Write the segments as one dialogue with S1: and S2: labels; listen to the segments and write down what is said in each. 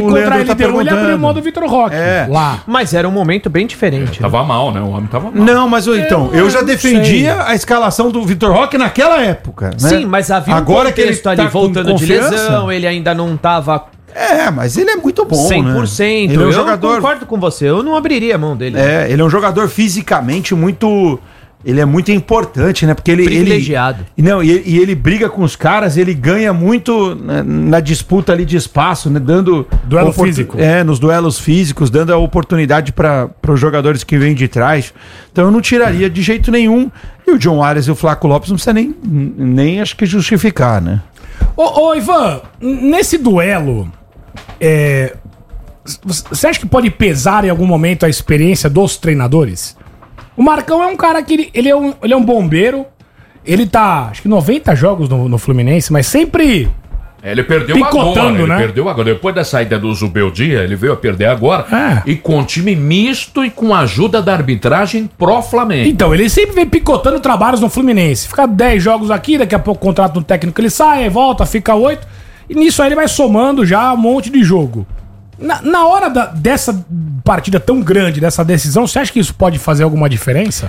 S1: contra a LDU, ele abriu mão do Vitor Roque.
S2: Lá.
S3: Mas era um momento bem diferente.
S4: Tava mal, né? O homem tava mal.
S2: Não, mas então, eu já defendia a escalação do Vitor Roque naquela época, né?
S3: Sim, mas havia
S2: agora que ele
S3: ali
S2: tá
S3: voltando de lesão, ele ainda não tava...
S2: mas ele é muito bom,
S3: 100%.
S2: Né? Ele é um jogador...
S3: concordo com você, eu não abriria a mão dele.
S2: Ele é um jogador fisicamente muito... Ele é muito importante, né? Porque ele...
S3: Privilegiado.
S2: E ele briga com os caras, ele ganha muito na disputa ali de espaço, né? Dando...
S1: Duelo físico.
S2: Nos duelos físicos, dando a oportunidade para os jogadores que vêm de trás. Então eu não tiraria de jeito nenhum. E o John Arias e o Flaco Lopes não precisa nem acho que justificar, né?
S1: Ô Ivan, nesse duelo, você acha que pode pesar em algum momento a experiência dos treinadores? O Marcão é um cara que ele é um bombeiro. Ele tá, acho que 90 jogos no Fluminense, mas sempre
S4: ele perdeu
S1: picotando,
S4: agora,
S1: né?
S4: Ele perdeu agora. Depois da saída do Zubeldia, ele veio a perder agora. E com time misto e com a ajuda da arbitragem pró-Flamengo.
S1: Então, ele sempre vem picotando trabalhos no Fluminense. Fica 10 jogos aqui, daqui a pouco contrato no técnico, ele sai, aí volta, fica 8. E nisso aí ele vai somando já um monte de jogo. Na hora dessa partida tão grande, dessa decisão, você acha que isso pode fazer alguma diferença?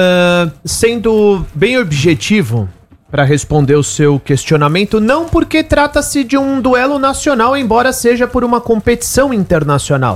S3: Sendo bem objetivo para responder o seu questionamento, não, porque trata-se de um duelo nacional, embora seja por uma competição internacional.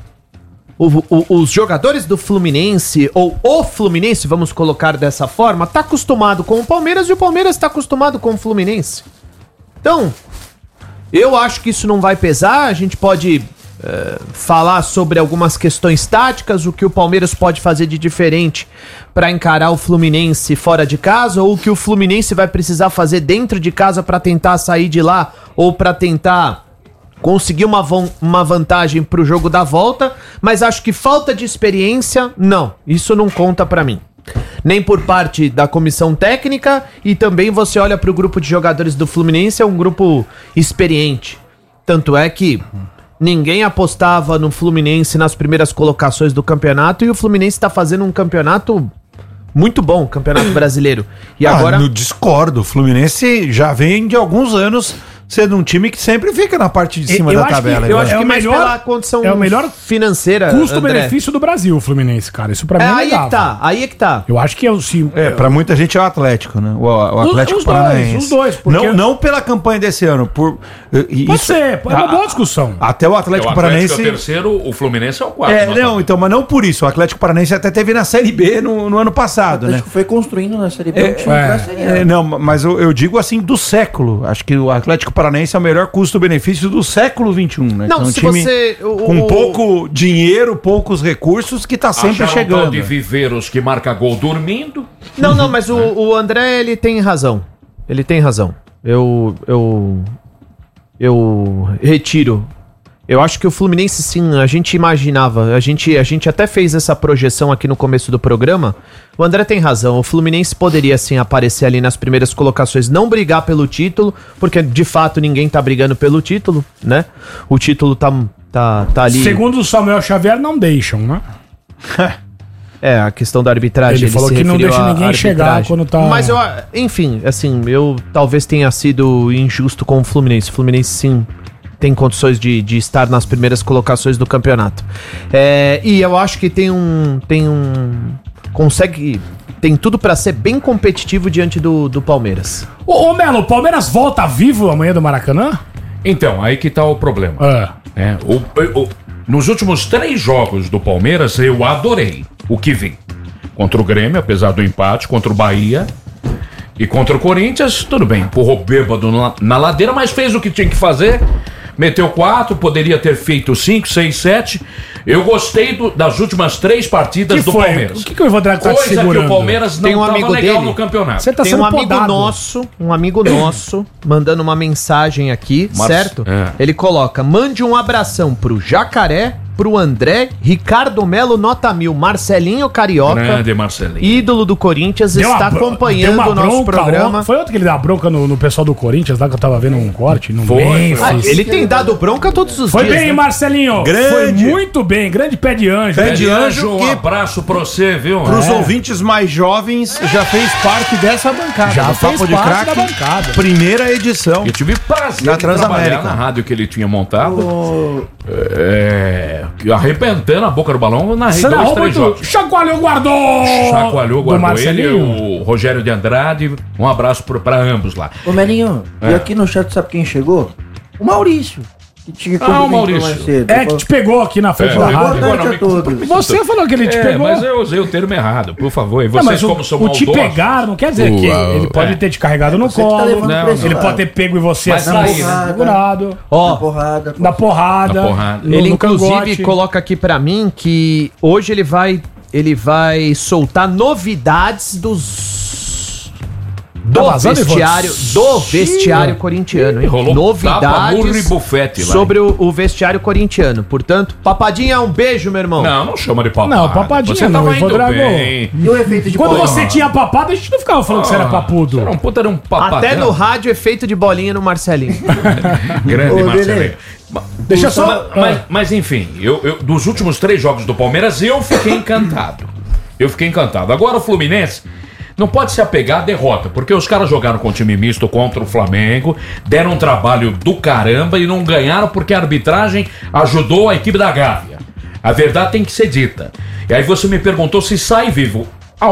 S3: Os jogadores do Fluminense, ou o Fluminense, vamos colocar dessa forma, tá acostumado com o Palmeiras e o Palmeiras tá acostumado com o Fluminense. Então, eu acho que isso não vai pesar. A gente pode falar sobre algumas questões táticas, o que o Palmeiras pode fazer de diferente para encarar o Fluminense fora de casa, ou o que o Fluminense vai precisar fazer dentro de casa para tentar sair de lá, ou para tentar conseguir uma vantagem pro jogo da volta. Mas acho que falta de experiência, não, isso não conta para mim. Nem por parte da comissão técnica, e também você olha pro grupo de jogadores do Fluminense, é um grupo experiente. Tanto é que ninguém apostava no Fluminense nas primeiras colocações do campeonato, e o Fluminense tá fazendo um campeonato muito bom, campeonato brasileiro. E agora...
S2: No discordo, o Fluminense já vem de alguns anos sendo um time que sempre fica na parte de cima da tabela.
S3: Eu acho que mais pela condição
S1: é o melhor
S3: financeira,
S1: custo-benefício do Brasil, o Fluminense, cara. Isso pra mim é legal.
S3: Aí é que tá.
S1: Eu acho que é o sim.
S2: Pra muita gente é o Atlético, né? O Atlético Paranaense.
S1: Os dois. Porque...
S2: Não pela campanha desse ano.
S1: Pode ser, é uma boa discussão.
S2: Até o Atlético Paranaense...
S4: é o terceiro, o Fluminense é o quarto.
S2: Mas não por isso. O Atlético Paranaense até teve na Série B no ano passado, né?
S5: Foi construindo na Série B.
S2: Mas eu digo assim, do século. Acho que o Atlético Paranaense é o melhor custo-benefício do século XXI, né?
S3: Não, se
S2: time
S3: você...
S2: com pouco dinheiro, poucos recursos, que tá sempre chegando.
S4: De Viveiros que marca gol dormindo.
S3: Não, mas o André, ele tem razão. Ele tem razão. Eu retiro. Eu acho que o Fluminense, sim, a gente imaginava, a gente até fez essa projeção aqui no começo do programa. O André tem razão, o Fluminense poderia, sim, aparecer ali nas primeiras colocações, não brigar pelo título, porque de fato ninguém tá brigando pelo título, né? O título tá ali...
S1: Segundo o Samuel Xavier, não deixam, né?
S3: A questão da arbitragem.
S1: Ele falou que não deixa ninguém chegar quando tá...
S3: Mas enfim, assim, eu talvez tenha sido injusto com o Fluminense. O Fluminense, sim, tem condições de estar nas primeiras colocações do campeonato. E eu acho que tem tudo pra ser bem competitivo diante do Palmeiras.
S1: Ô Melo, o Palmeiras volta vivo amanhã do Maracanã?
S4: Então, aí que tá o problema. Nos últimos 3 jogos do Palmeiras, eu adorei o que vi. Contra o Grêmio, apesar do empate, contra o Bahia e contra o Corinthians, tudo bem, empurrou bêbado na ladeira, mas fez o que tinha que fazer. Meteu 4, poderia ter feito 5, 6, 7. Eu gostei das últimas 3 partidas do Palmeiras.
S1: O que o Evandro tá te segurando?
S4: Coisa que o Palmeiras não estava legal no campeonato.
S1: Você tá
S3: tem um amigo nosso mandando uma mensagem aqui, certo? Ele coloca: mande um abração pro Jacaré, pro André, Ricardo Melo, nota 1000, Marcelinho Carioca,
S4: grande Marcelinho,
S3: ídolo do Corinthians, está acompanhando o nosso programa.
S1: Foi outro que ele dá bronca no pessoal do Corinthians, lá que eu tava vendo um corte.
S3: Ele tem dado bronca todos os dias.
S1: Foi bem, né? Marcelinho.
S2: Grande.
S1: Foi muito bem. Grande pé de anjo.
S2: Pé de anjo,
S4: um abraço pra você, viu?
S2: Pros ouvintes mais jovens, já fez parte dessa bancada.
S1: Já fez
S2: Papo de
S1: parte da
S2: Craque,
S1: primeira
S2: primeira edição.
S4: Eu tive prazer
S2: Na
S4: de trabalhar
S2: Transamérica.
S4: na rádio que ele tinha montado. arrebentando a boca do balão na rede 2-3 jogos.
S1: Chacoalhou, guardou
S4: ele, o Rogério de Andrade. Um abraço pra ambos lá.
S5: Ô, Melinho, e aqui no chat sabe quem chegou? O Maurício.
S4: O Maurício.
S1: Que te pegou aqui na frente da rádio.
S5: Boa noite a todos.
S1: Você falou que ele te pegou.
S4: Mas eu usei o termo errado, por favor. E vocês, como são maldosos...
S1: O te pegar não quer dizer que ele pode ter te carregado no colo. Ele pode ter pego em você assim, segurado. Na porrada.
S3: Ele, inclusive, coloca aqui pra mim que hoje ele vai soltar novidades do vestiário corintiano, hein?
S4: Novidades
S3: sobre o vestiário corintiano. Portanto, Papadinha, um beijo, meu irmão.
S4: Não chama de papada.
S1: Não, Papadinha
S4: você
S1: não,
S4: tava indo bem.
S5: E o efeito de
S1: Quando você tinha papada, a gente não ficava falando que você era papudo.
S4: Era um papadão.
S3: Até no rádio, efeito de bolinha no Marcelinho.
S4: Grande Marcelinho.
S1: Deixa só...
S4: Mas enfim, dos últimos 3 jogos do Palmeiras, eu fiquei encantado. Agora o Fluminense não pode se apegar à derrota, porque os caras jogaram com time misto contra o Flamengo, deram um trabalho do caramba e não ganharam porque a arbitragem ajudou a equipe da Gávea. A verdade tem que ser dita. E aí você me perguntou se sai vivo.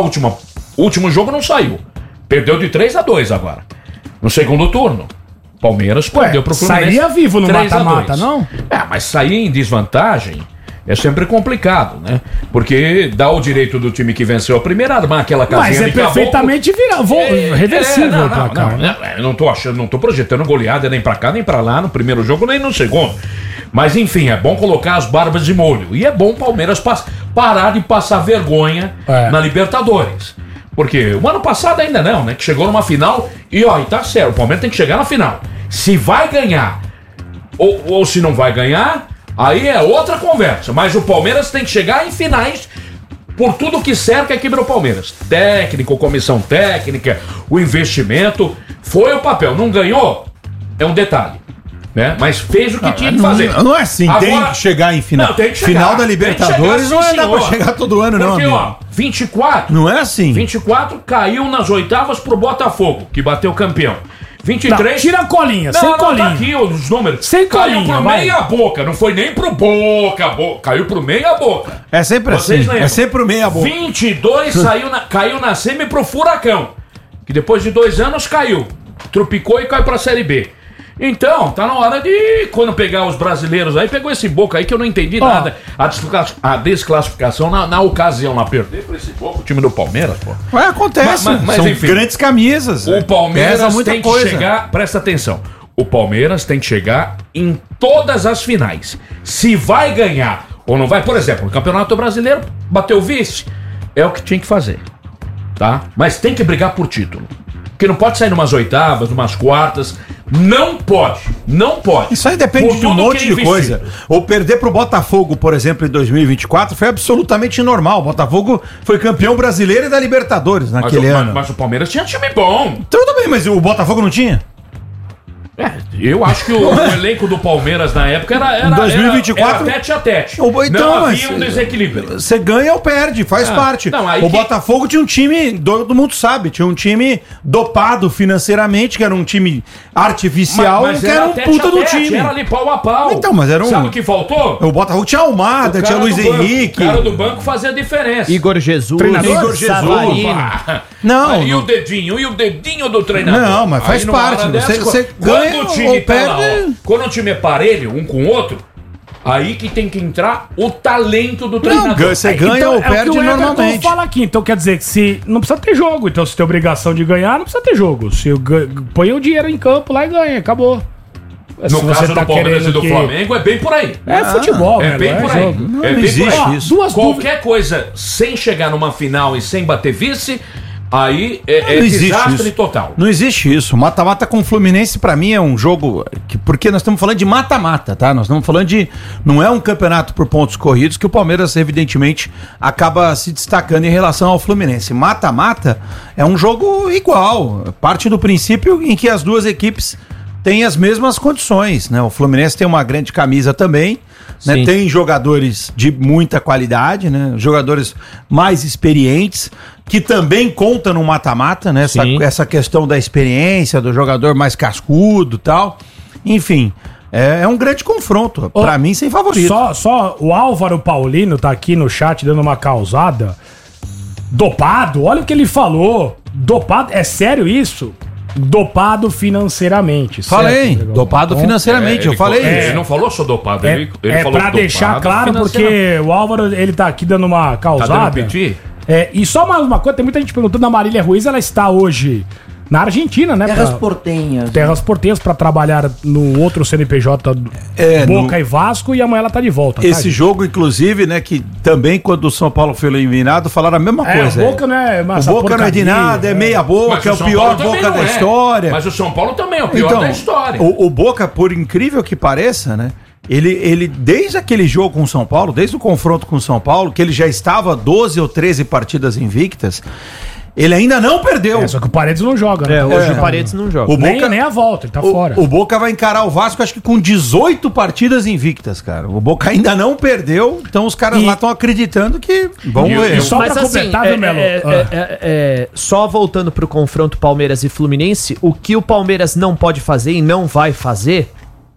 S4: O último jogo não saiu. Perdeu de 3-2 agora. No segundo turno. Palmeiras perdeu pro Fluminense.
S1: Sairia vivo no mata-mata, não?
S4: Mas sair em desvantagem é sempre complicado, né? Porque dá o direito do time que venceu a primeira armar aquela casinha
S1: de caboclo. Mas é perfeitamente reversível pra cá.
S4: Eu não tô projetando goleada nem pra cá, nem pra lá, no primeiro jogo, nem no segundo. Mas enfim, é bom colocar as barbas de molho. E é bom o Palmeiras parar de passar vergonha na Libertadores. Porque o ano passado ainda não, né? Que chegou numa final e tá certo, o Palmeiras tem que chegar na final. Se vai ganhar ou se não vai ganhar, aí é outra conversa. Mas o Palmeiras tem que chegar em finais por tudo que cerca a equipe do Palmeiras. Técnico, comissão técnica, o investimento. Foi o papel. Não ganhou? É um detalhe. Né? Mas fez o que tinha que fazer.
S2: Não é assim, agora, tem que chegar em final.
S4: Não, tem que chegar.
S2: Final da Libertadores não é dar pra chegar todo ano, não, amigo.
S4: Porque, 24.
S2: Não é assim.
S4: 24 caiu nas oitavas pro Botafogo, que bateu campeão. 23.
S1: Não, tira a colinha, sem colinha.
S4: Tá aqui os números.
S1: Sem colinha.
S4: Caiu pro meia boca, não foi nem pro boca. Caiu pro meia boca.
S2: É sempre assim. É sempre o meia boca.
S4: 22 caiu na semi pro Furacão, que depois de 2 anos caiu. Tropicou e caiu pra Série B. Então, tá na hora de, quando pegar os brasileiros aí, pegou esse Boca aí que eu não entendi nada. A desclassificação na ocasião lá, perder por esse Boca, o time do Palmeiras, pô.
S2: Mas acontece,
S4: mas
S2: são
S4: enfim,
S2: grandes camisas.
S4: O Palmeiras tem que chegar, presta atenção, o Palmeiras tem que chegar em todas as finais. Se vai ganhar ou não vai, por exemplo, no Campeonato Brasileiro, bateu o vice, é o que tinha que fazer, tá? Mas tem que brigar por título. Porque não pode sair numas oitavas, numas quartas. Não pode.
S2: Isso aí depende de um monte de coisa. Ou perder pro Botafogo, por exemplo, em 2024, foi absolutamente normal. O Botafogo foi campeão brasileiro e da Libertadores naquele ano.
S4: Mas o Palmeiras tinha time bom.
S2: Tudo bem, mas o Botafogo não tinha?
S4: Eu acho que o elenco do Palmeiras na época era
S2: 2024
S4: era tete a tete.
S2: Então,
S4: não havia um desequilíbrio.
S2: Você ganha ou perde, faz parte.
S4: Não,
S2: o Botafogo tinha um time, todo mundo sabe, tinha um time dopado financeiramente, que era um time artificial,
S4: mas
S2: que era um puta do time.
S4: Era ali pau a pau.
S2: Então, mas era um...
S4: Sabe o que faltou?
S2: O Botafogo tinha Almada, tinha Luiz Henrique.
S4: O cara do banco fazia a diferença.
S3: Igor Jesus.
S2: Igor Jesus.
S4: Não. E o dedinho do treinador.
S2: Não, mas faz parte. Você ganha
S4: quando o time tá lá, quando o time é parelho, um com o outro, aí que tem que entrar o talento do treinador.
S2: Você ganha ou perde normalmente.
S1: Fala aqui, então quer dizer que se não precisa ter jogo, então se tem obrigação de ganhar, não precisa ter jogo. Se põe o dinheiro em campo lá e ganha, acabou.
S4: No caso do Palmeiras e do Flamengo, é bem por aí.
S1: É futebol,
S4: é bem por aí.
S2: Não existe isso.
S4: Qualquer coisa sem chegar numa final e sem bater vice, aí é desastre
S2: isso.
S4: Total.
S2: Não existe isso. Mata-mata com o Fluminense, pra mim, é um jogo... Porque nós estamos falando de mata-mata, tá? Nós estamos falando de... Não é um campeonato por pontos corridos, que o Palmeiras, evidentemente, acaba se destacando em relação ao Fluminense. Mata-mata é um jogo igual. Parte do princípio em que as duas equipes têm as mesmas condições, né? O Fluminense tem uma grande camisa também, né? Tem jogadores de muita qualidade, né? Jogadores mais experientes, que também conta no mata-mata, né? Essa questão da experiência, do jogador mais cascudo e tal. Enfim, É um grande confronto. Pra mim, sem favorito.
S1: Só o Álvaro Paulino tá aqui no chat dando uma causada. Dopado, olha o que ele falou. Dopado, é sério isso? Dopado financeiramente.
S2: Falei,
S1: certo,
S2: dopado financeiramente, eu falei
S4: Ele
S2: isso.
S4: não falou só dopado, ele falou
S1: pra deixar claro, porque o Álvaro, ele tá aqui dando uma causada.
S4: Tá dando piti?
S1: E só mais uma coisa, tem muita gente perguntando, a Marília Ruiz, ela está hoje na Argentina, né?
S5: Terras portenhas.
S1: Terras portenhas pra trabalhar no outro CNPJ Boca e Vasco, e amanhã ela tá de volta.
S2: Esse jogo, inclusive, né, que também quando o São Paulo foi eliminado, falaram a mesma coisa.
S1: O Boca não é...
S2: O Boca não é de nada, é meia boca, é o pior Boca da história.
S4: Mas o São Paulo também é o pior da história.
S2: O Boca, por incrível que pareça, né, ele desde aquele jogo com o São Paulo, desde o confronto com o São Paulo, que ele já estava 12 ou 13 partidas invictas, ele ainda não perdeu.
S1: Só que o Paredes não joga, né?
S3: Hoje o Paredes não joga.
S2: O Boca,
S1: nem a volta, ele tá fora.
S2: O Boca vai encarar o Vasco, acho que com 18 partidas invictas, cara. O Boca ainda não perdeu, então os caras lá estão acreditando que vão ver.
S1: E só pra completar, viu, Melo?
S3: Só voltando pro confronto Palmeiras e Fluminense, o que o Palmeiras não pode fazer e não vai fazer,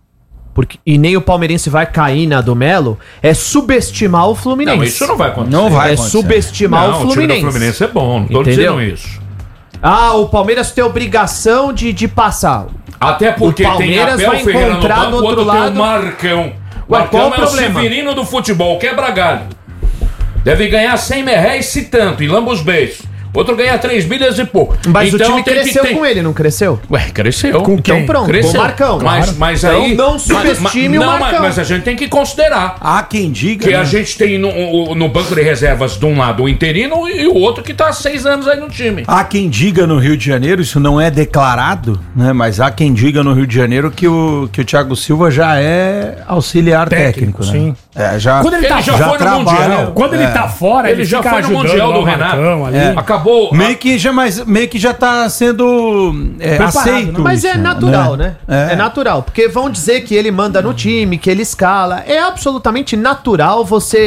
S3: e nem o palmeirense vai cair na do Melo, é subestimar o Fluminense.
S4: Não, isso não vai acontecer.
S3: Não vai acontecer. Subestimar o Fluminense.
S4: O time do Fluminense é bom, não tô
S3: Entendeu?
S4: dizendo isso.
S3: O Palmeiras tem obrigação de passar.
S4: Até porque
S3: o Palmeiras
S4: tem Abel
S3: vai encontrar do outro lado
S4: tem o Marcão.
S3: Ué, qual o
S4: Marcão é o
S3: problema?
S4: Severino do futebol, quebra galho. Deve ganhar 100 merréis se tanto, em Lambos Beijos. Outro ganha 3 milhas e pouco.
S3: Mas o time cresceu com ele, não cresceu?
S4: Ué, cresceu.
S1: Com quem?
S3: Então pronto,
S4: Cresceu.
S3: com o Marcão.
S4: Mas
S3: então
S4: aí...
S3: não subestime o Marcão.
S4: Mas a gente tem que considerar
S2: Há quem diga,
S4: que
S2: né?
S4: a gente tem no banco de reservas de um lado o interino e o outro que tá há 6 anos aí no time.
S2: Há quem diga no Rio de Janeiro, isso não é declarado, né? Mas há quem diga no Rio de Janeiro que o Thiago Silva já é auxiliar técnico, né?
S1: sim.
S2: Quando
S1: ele tá
S4: já foi no Mundial.
S1: Quando ele tá fora,
S4: Ele já
S1: fica
S4: foi no
S1: ajudando
S4: Mundial
S1: lá
S4: do
S1: o
S4: Renato.
S1: Marcão ali.
S4: Acabou.
S2: Meio que já tá sendo aceito.
S1: né?
S3: Mas é natural, né?
S2: É.
S3: É natural. Porque vão dizer que ele manda no time, que ele escala. É absolutamente natural você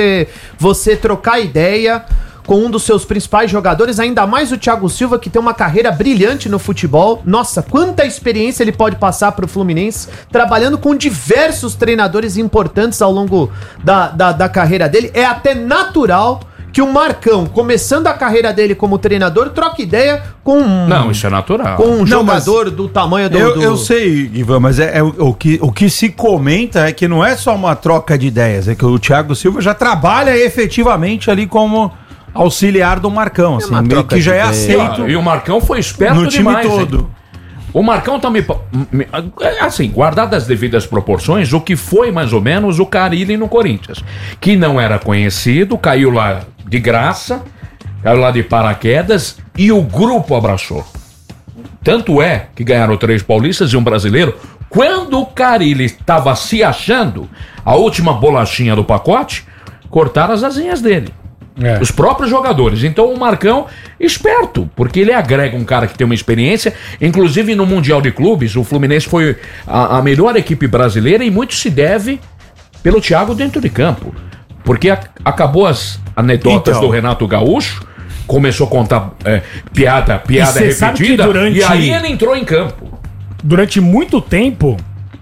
S3: trocar ideia com um dos seus principais jogadores, ainda mais o Thiago Silva, que tem uma carreira brilhante no futebol. Nossa, quanta experiência ele pode passar pro Fluminense, trabalhando com diversos treinadores importantes ao longo da carreira dele. É até natural que o Marcão, começando a carreira dele como treinador, troca ideia com
S4: Não, isso é natural.
S3: com um jogador do tamanho do...
S2: Eu sei, Ivan, mas o que se comenta é que não é só uma troca de ideias, é que o Thiago Silva já trabalha efetivamente ali como auxiliar do Marcão, assim, meio que já é aceito
S4: E o Marcão foi esperto
S2: no time
S4: demais,
S2: todo.
S4: hein? O Marcão tá assim, guardado as devidas proporções, o que foi mais ou menos o Carille no Corinthians, que não era conhecido, caiu lá de graça, caiu lá de paraquedas e o grupo abraçou. Tanto é que ganharam 3 paulistas e um brasileiro. Quando o Carille estava se achando, a última bolachinha do pacote, cortaram as asinhas dele. Os próprios jogadores. Então o Marcão, esperto, porque ele agrega um cara que tem uma experiência. Inclusive no Mundial de Clubes, o Fluminense foi a melhor equipe brasileira e muito se deve pelo Thiago dentro de campo. Porque acabou as anedotas do Renato Gaúcho, começou a contar piada repetida, e aí ele entrou em campo.
S1: Durante muito tempo,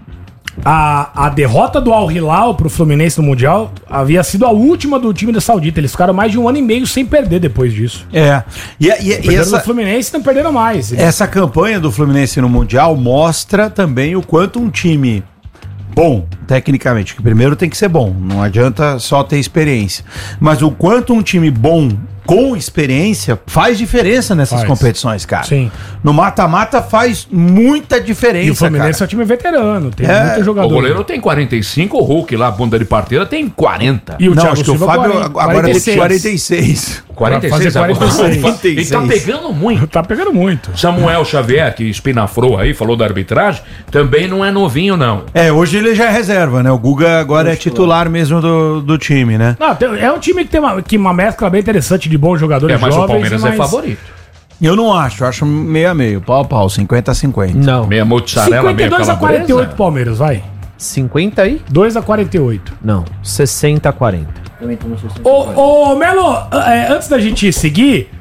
S1: a derrota do Al Hilal pro Fluminense no Mundial havia sido a última do time da Saudita. Eles ficaram mais de 1 ano e meio sem perder depois disso.
S2: E
S1: Perderam
S2: essa,
S1: do Fluminense e não perderam mais.
S2: essa campanha do Fluminense no Mundial mostra também o quanto um time bom, tecnicamente, que primeiro tem que ser bom, não adianta só ter experiência, mas o quanto um time bom com experiência faz diferença nessas competições, cara.
S1: Sim.
S2: No mata-mata faz muita diferença,
S1: E o Fluminense
S2: cara.
S1: é um time veterano, tem
S2: É,
S1: muito jogador.
S4: O goleiro tem 45, o Hulk lá, bunda de parteira, tem 40.
S1: E o
S2: Não,
S1: Thiago
S2: acho que o
S1: Silva,
S2: Fábio
S1: 40,
S2: agora tem 46.
S4: 46,
S1: Vai fazer 46.
S4: Ele tá pegando muito.
S1: Tá pegando muito.
S4: Samuel Xavier, que espinafrou aí, falou da arbitragem, também não é novinho, não.
S2: Hoje ele já é reserva, né? O Guga agora é titular mesmo do time, né?
S1: Não, é um time que tem uma mescla bem interessante de bons jogadores
S4: Mas
S1: jovens.
S4: o Palmeiras é favorito.
S2: Eu não acho meio a meio, pau a pau, 50-50.
S3: Não.
S4: Meia mozzarella, meia
S1: 52 a 48
S4: calabresa.
S1: Palmeiras, vai.
S3: 50 aí?
S1: 2 a 48.
S3: Não. 60 a 40.
S5: Também tô no 60.
S1: Ô, Melo, antes da gente seguir,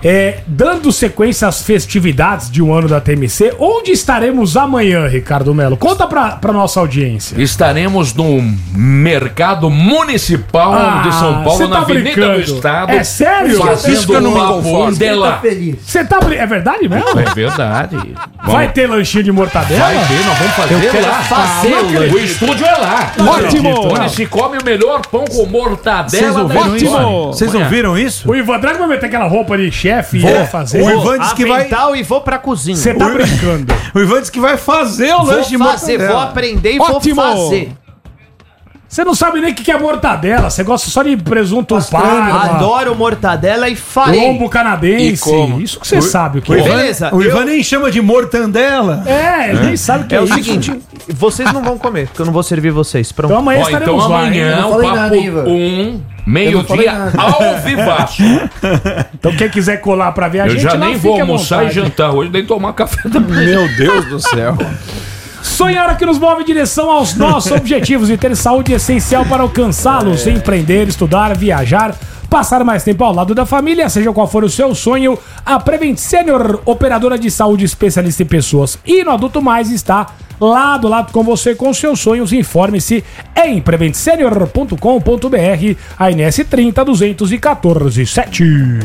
S1: Dando sequência às festividades de um ano da TMC, onde estaremos amanhã, Ricardo Melo? Conta pra nossa audiência.
S4: Estaremos no Mercado Municipal de São Paulo,
S1: você
S4: na
S1: tá
S4: Avenida
S1: brincando.
S4: do Estado.
S1: É sério?
S2: Isso que eu não me conformo.
S5: Tá feliz.
S1: Você tá É verdade mesmo?
S4: É verdade.
S1: Vai ter lanchinho de mortadela?
S4: Vai ter, nós vamos fazer lá. O estúdio é lá.
S1: Ótimo.
S4: Onde se come o melhor pão com mortadela.
S2: Vocês ouviram isso? Vocês ouviram isso?
S1: O Ivan Drago vai meter aquela roupa de chefe e ia fazer.
S2: O Ivan disse que vai...
S3: e vou pra cozinha.
S1: Você tá brincando.
S2: O Ivan disse que vai fazer o lanche de mortadela.
S3: Vou aprender e vou fazer.
S1: Você não sabe nem o que é mortadela. Você gosta só de presunto parma,
S3: Adoro mortadela e farei.
S1: lombo canadense.
S4: E como?
S1: Isso que você sabe o que
S2: O
S1: é.
S2: Ivan,
S3: Beleza,
S2: o Ivan nem chama de mortandela.
S1: Ele nem sabe o que é,
S3: É o
S1: isso.
S3: seguinte, vocês não vão comer, porque eu não vou servir vocês. Pronto.
S1: Então amanhã
S4: Ó, então
S1: estaremos lá, hein?
S4: amanhã,
S5: Eu não
S4: o
S5: falei
S4: papo
S5: nada, Ivan.
S4: meio-dia, ao vivaço.
S1: Então quem quiser colar pra ver a
S4: Eu
S1: gente
S4: já
S1: lá,
S4: nem
S1: fique
S4: vou
S1: à
S4: almoçar e
S1: vontade.
S4: jantar hoje, nem tomar café da manhã.
S2: Meu Deus do céu.
S1: Sonhar que nos move em direção aos nossos objetivos e ter saúde é essencial para alcançá-los, empreender, estudar, viajar, passar mais tempo ao lado da família, seja qual for o seu sonho. A Prevent Senior, operadora de saúde especialista em pessoas e no Adulto Mais, está lado a lado com você com seus sonhos. Informe-se em preventsenior.com.br, ANS 30 214 7.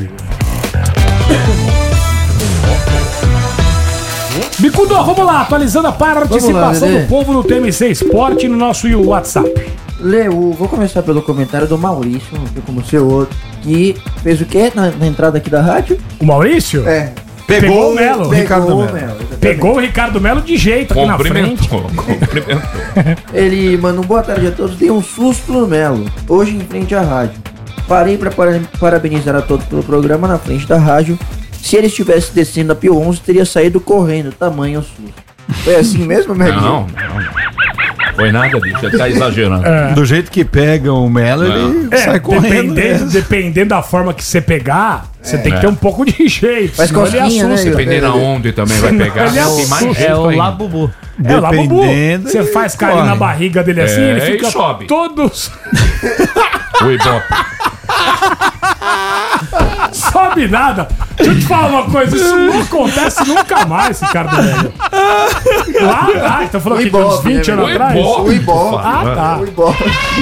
S1: Bicudo, vamos lá, atualizando a participação
S5: Lelê.
S1: do povo no TMC Esporte no nosso WhatsApp.
S5: Leo, vou começar pelo comentário do Maurício, não sei como ser outro, que fez o quê na entrada aqui da rádio?
S1: O Maurício pegou o Melo.
S2: Ricardo
S5: Pegou
S2: Melo.
S5: o Melo. exatamente.
S1: Pegou o Ricardo Melo de jeito aqui na frente.
S4: Cumprimentou.
S5: Ele manda um boa tarde a todos, dei um susto no Melo, hoje em frente à rádio. Parei para parabenizar a todos pelo programa na frente da rádio. Se ele estivesse descendo a Pio 11, teria saído correndo, tamanho susto. Foi assim mesmo, Melo?
S4: Não. Foi nada disso, você tá exagerando.
S2: Do jeito que pega o Melo, ele sai correndo.
S1: Dependendo da forma que você pegar, você tem que ter um pouco de jeito.
S5: Faz
S1: senão ele
S5: cosquinha, né,
S1: assusta.
S5: Igor?
S4: Dependendo aonde também vai pegar.
S1: Ele
S4: Tem mais jeito
S3: É o
S4: ainda.
S3: Labubu.
S1: É lá, Bubu.
S2: Dependendo,
S1: Você
S2: ele
S1: faz carinho
S2: corre.
S1: na barriga dele assim, ele
S4: É,
S1: fica
S4: e sobe.
S1: todos...
S4: O Ibope.
S1: Sobe nada. Deixa eu te falar uma coisa, isso não acontece nunca mais, Ricardo Melo. Lá atrás, tá falando
S5: O
S1: aqui de uns
S5: Ibope,
S1: 20
S5: né,
S1: anos
S4: O
S1: atrás?
S4: Ibope.
S5: O Ibope.
S1: Ah, tá.
S5: O Ibope.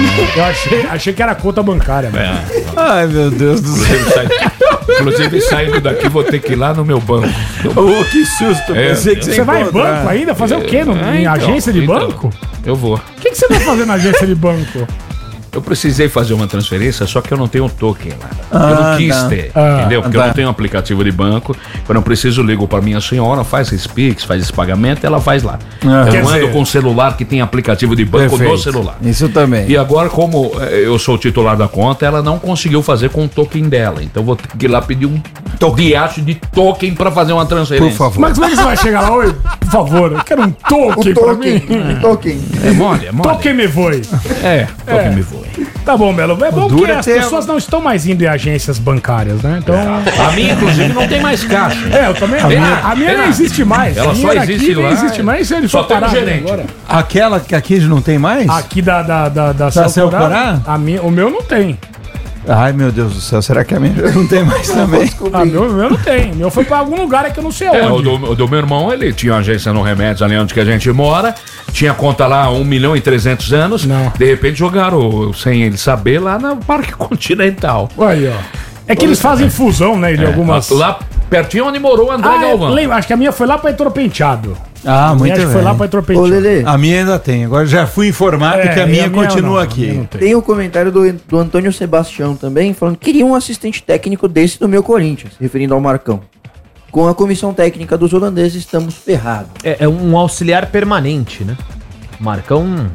S1: Eu achei que era conta bancária. Mano.
S2: Ai, meu Deus do céu.
S4: Inclusive, saindo daqui, vou ter que ir lá no meu banco.
S2: Oh, que susto. Pensei que
S1: Você vai em
S2: encontrar.
S1: banco ainda? Fazer o quê? Em
S4: Então,
S1: agência de banco?
S4: Eu vou.
S1: O que você vai fazer na agência de banco?
S4: Eu precisei fazer uma transferência, só que eu não tenho token lá. Eu não quis
S2: tá.
S4: ter,
S1: Ah,
S4: entendeu? Porque eu
S2: tá.
S4: não tenho aplicativo de banco. Quando eu preciso, ligo para minha senhora, faz esse Pix, faz esse pagamento, ela faz lá.
S2: Ah.
S4: Eu
S1: Quer
S4: não ando
S1: dizer-
S4: com celular que tem aplicativo de banco no celular.
S2: Isso também.
S4: E agora, como eu sou o titular da conta, ela não conseguiu fazer com o token dela. Então vou ter que ir lá pedir um diacho de token para fazer uma transferência.
S2: Por favor.
S1: Mas como é que você vai chegar lá? Oi, por favor, eu quero um token
S5: O
S1: pra
S5: token.
S1: mim.
S5: O token.
S4: É mole, é mole.
S1: Token me voe.
S4: Token me voe.
S1: Tá bom, Melo. É bom que
S2: duro é
S1: as
S2: ter-
S1: pessoas não estão mais indo em agências bancárias, né? Então...
S4: A minha, inclusive, não tem mais caixa.
S1: Eu também. A minha não existe mais.
S4: Ela
S1: A minha
S4: só
S1: daqui
S4: existe
S1: nem
S4: lá.
S1: existe mais. Ele
S4: Só
S1: foi
S4: tem um
S1: parado
S4: gerente.
S1: agora.
S2: Aquela que aqui não tem mais?
S1: Aqui da
S2: Celcorá?
S1: O meu não tem.
S2: Ai, meu Deus do céu. Será que a minha já não tem mais também?
S1: O meu não tem. O meu foi pra algum lugar que eu não sei
S4: O
S1: onde.
S4: do meu irmão, ele tinha uma agência no Remédios, ali onde que a gente mora. Tinha conta lá há 1 milhão e 300 anos.
S1: Não.
S4: De repente jogaram, sem ele saber, lá no Parque Continental.
S1: Olha aí, ó. É que eles fazem fusão, né? De algumas.
S4: Lá pertinho onde morou o André Galvão.
S1: lembro, acho que a minha foi lá pra Heitor Penteado.
S2: Ah,
S1: A minha
S2: muito
S1: acho que foi
S2: bem.
S1: lá pra Heitor
S5: Ô,
S1: Penteado.
S5: Lelê,
S2: A minha ainda tem. Agora já fui informado que a
S1: e
S2: minha continua
S1: não,
S2: aqui.
S1: a minha não tem.
S5: tem o comentário do Antônio Sebastião também, falando que queria um assistente técnico desse do meu Corinthians, referindo ao Marcão. Com a comissão técnica dos holandeses, estamos ferrados.
S3: É um auxiliar permanente, né? Marcão.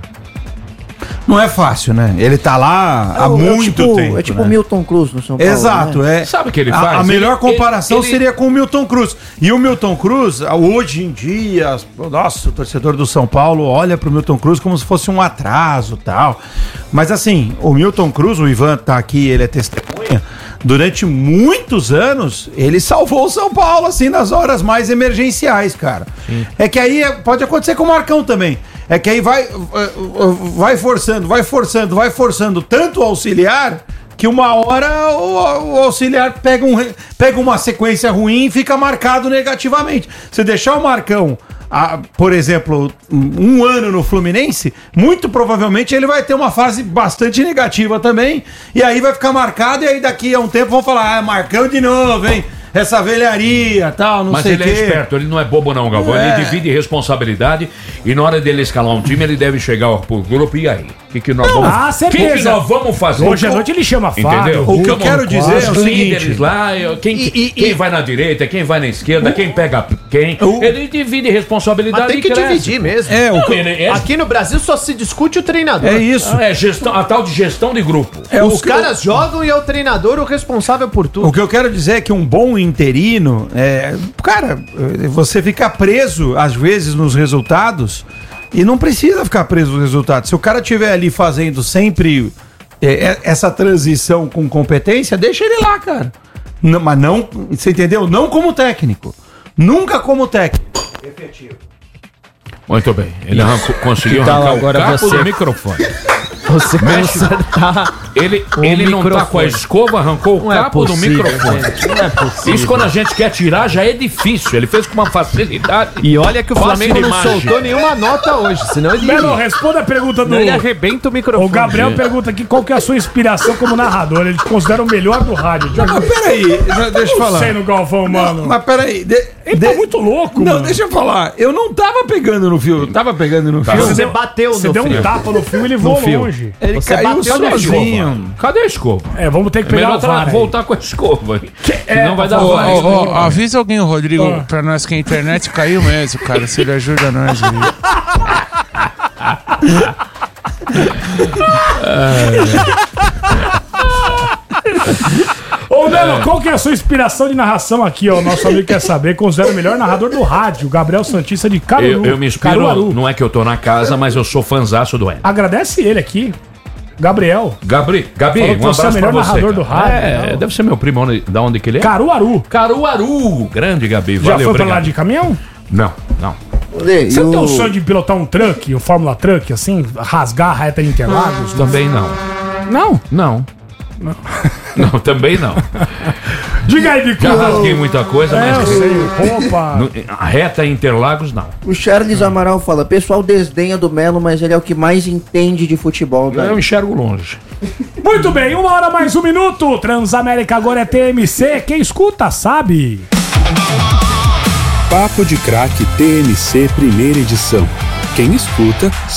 S2: Não é fácil, né? Ele tá lá há muito tempo.
S5: É tipo
S2: né?
S5: o Milton Cruz no São Paulo.
S2: Exato,
S5: né?
S2: é.
S4: Sabe o que ele
S2: A
S4: faz?
S2: melhor
S4: Ele-
S2: comparação
S4: ele-
S2: seria com o Milton Cruz. E o Milton Cruz, hoje em dia, nossa, o torcedor do São Paulo olha pro Milton Cruz como se fosse um atraso e tal. Mas assim, o Milton Cruz, o Ivan tá aqui, ele é testemunha. Durante muitos anos, ele salvou o São Paulo, assim, nas horas mais emergenciais, cara. É que aí pode acontecer com o Marcão também. É que aí vai forçando tanto o auxiliar que uma hora o auxiliar pega uma sequência ruim e fica marcado negativamente. Você deixar o Marcão, por exemplo, um ano no Fluminense, muito provavelmente ele vai ter uma fase bastante negativa também, e aí vai ficar marcado, e aí daqui a um tempo vão falar, Marcão de novo, hein? Essa velharia, tal, não sei o quê.
S4: Mas ele é esperto, ele não é bobo não, Galvão. Ele divide responsabilidade e na hora dele escalar um time, ele deve chegar pro grupo e aí? O que nós vamos fazer?
S1: Hoje à noite ele chama
S4: Entendeu?
S2: O que eu quero dizer é o seguinte...
S4: lá, quem vai na direita, quem vai na esquerda, quem pega quem. Ele divide responsabilidade.
S3: Mas tem que dividir mesmo. Aqui no Brasil só se discute o treinador.
S2: É isso.
S4: A tal de gestão de grupo.
S3: Os caras jogam e é o treinador o responsável por tudo.
S2: O que eu quero dizer é que um bom interino, cara, você fica preso às vezes nos resultados e não precisa ficar preso nos resultados. Se o cara estiver ali fazendo sempre essa transição com competência, deixa ele lá, cara. Não, mas não, você entendeu? Não como técnico. Nunca como técnico.
S4: Efetivo. Muito bem. Ele conseguiu arrancar o capo do microfone.
S3: Você consertar.
S4: Ele não tá com a escova, arrancou o capo do microfone.
S3: Não é possível.
S4: Isso quando a gente quer tirar já é difícil. Ele fez com uma facilidade.
S3: E olha que o Flamengo não soltou nenhuma nota hoje, senão ele...
S1: Belo, responda a pergunta do...
S3: Ele arrebenta o microfone.
S1: O Gabriel pergunta aqui qual que é a sua inspiração como narrador. Ele te considera o melhor do rádio.
S2: Mas peraí, deixa eu falar.
S1: Sei no Galvão, mano.
S2: Mas peraí.
S1: Ele tá muito louco, mano.
S2: Não, deixa eu falar. Eu não tava pegando no fio. Tava pegando no fio.
S3: Você bateu no fio.
S1: Você deu um tapa no fio e ele voou longe.
S2: Ele
S3: Você
S2: caiu
S3: bateu no
S2: sozinho.
S4: Cadê a escova?
S1: Vamos ter que pegar o VAR aí.
S4: Voltar com a escova. Senão vai dar
S6: avisa alguém, Rodrigo, pra nós que a internet caiu mesmo, cara. Se ele ajuda nós aí.
S1: Ô, Belo, qual que é a sua inspiração de narração aqui, ó? Nosso amigo quer saber. Considera o melhor narrador do rádio, Gabriel Santista de Caruaru.
S4: Eu me inspiro, não é que eu tô na casa, mas eu sou fanzaço do Hélio.
S1: Agradece ele aqui. Gabriel.
S4: Gabi,
S1: falou que você é o melhor narrador do rádio.
S4: Deve ser meu primo, da onde que ele é?
S1: Caruaru.
S4: Grande Gabi,
S1: Já foi pra lá de caminhão?
S4: Não.
S1: Você não tem o sonho de pilotar um truck, um Fórmula Truck, assim, rasgar a reta de Interlagos?
S4: Também não.
S1: Não?
S4: Não, também não.
S1: Diga aí, Bicu.
S4: Já rasguei muita coisa, mas...
S1: Eu sei, roupa.
S4: A reta Interlagos, não.
S5: O Charles Amaral fala, pessoal desdenha do Melo, mas ele é o que mais entende de futebol.
S4: Eu enxergo longe.
S1: Muito bem, 1 hora mais 1 minuto. Transamérica agora é TMC. Quem escuta sabe.
S7: Papo de Craque TMC primeira edição. Quem escuta